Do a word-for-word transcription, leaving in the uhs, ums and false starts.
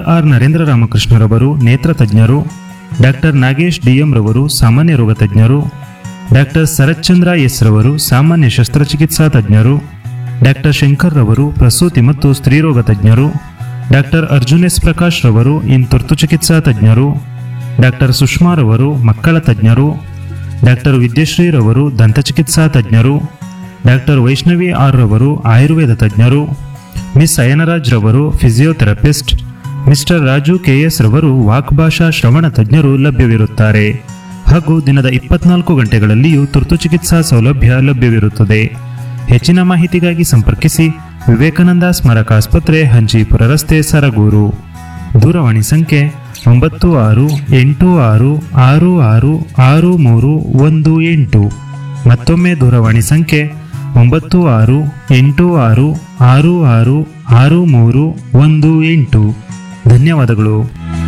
R Narendra ರಾಮಕೃಷ್ಣರವರು ನೇತ್ರ ತಜ್ಞರು, doctor Nagesh DM ರವರು ಸಾಮಾನ್ಯ ರೋಗ ತಜ್ಞರು, ಡಾಕ್ಟರ್ ಶರತ್ಚಂದ್ರ ಎಸ್ ರವರು ಸಾಮಾನ್ಯ ಶಸ್ತ್ರಚಿಕಿತ್ಸಾ ತಜ್ಞರು, ಡಾಕ್ಟರ್ ಶಂಕರ್ ರವರು ಪ್ರಸೂತಿ ಮತ್ತು ಸ್ತ್ರೀರೋಗ ತಜ್ಞರು, ಡಾಕ್ಟರ್ ಅರ್ಜುನ್ ಎಸ್ ಪ್ರಕಾಶ್ ರವರು ಇನ್ ತುರ್ತು ಚಿಕಿತ್ಸಾ ತಜ್ಞರು, ಡಾಕ್ಟರ್ ಸುಷ್ಮಾ ರವರು ಮಕ್ಕಳ ತಜ್ಞರು, ಡಾಕ್ಟರ್ ವಿದ್ಯಶ್ರೀ ರವರು ದಂತಚಿಕಿತ್ಸಾ ತಜ್ಞರು, ಡಾಕ್ಟರ್ ವೈಷ್ಣವಿ ಆರ್ ರವರು ಆಯುರ್ವೇದ ತಜ್ಞರು, ಮಿಸ್ ಅಯನರಾಜ್ ರವರು ಫಿಸಿಯೋಥೆರಪಿಸ್ಟ್, ಮಿಸ್ಟರ್ ರಾಜು ಕೆಎಸ್ ರವರು ವಾಕ್ಭಾಷಾ ಶ್ರವಣ ತಜ್ಞರು ಲಭ್ಯವಿರುತ್ತಾರೆ. ಹಾಗೂ ದಿನದ ಇಪ್ಪತ್ನಾಲ್ಕು ಗಂಟೆಗಳಲ್ಲಿಯೂ ತುರ್ತು ಚಿಕಿತ್ಸಾ ಸೌಲಭ್ಯ ಲಭ್ಯವಿರುತ್ತದೆ. ಹೆಚ್ಚಿನ ಮಾಹಿತಿಗಾಗಿ ಸಂಪರ್ಕಿಸಿ ವಿವೇಕಾನಂದ ಸ್ಮಾರಕ ಆಸ್ಪತ್ರೆ, ಹಂಚಿಪುರ ರಸ್ತೆ, ಸರಗೂರು. ದೂರವಾಣಿ ಸಂಖ್ಯೆ ಒಂಬತ್ತು ಆರು ಎಂಟು ಆರು ಆರು ಆರು ಆರು ಮೂರು ಒಂದು ಎಂಟು. ಮತ್ತೊಮ್ಮೆ ದೂರವಾಣಿ ಸಂಖ್ಯೆ ಒಂಬತ್ತು ಆರು ಎಂಟು ಆರು ಆರು ಆರು ಆರು ಮೂರು ಒಂದು ಎಂಟು. ಧನ್ಯವಾದಗಳು.